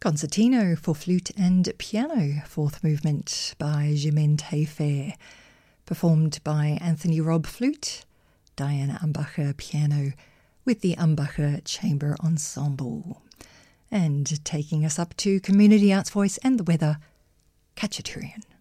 Concertino for flute and piano, fourth movement by Germaine Taillefer, performed by Anthony Robb flute, Diane Ambacher piano, with the Ambacher Chamber Ensemble. And taking us up to Community Arts Voice and the weather, Khachaturian.